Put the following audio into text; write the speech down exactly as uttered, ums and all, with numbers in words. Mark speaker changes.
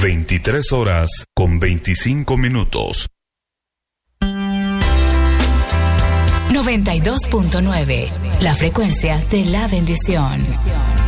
Speaker 1: veintitrés horas con veinticinco minutos.
Speaker 2: noventa y dos punto nueve, la frecuencia de la bendición.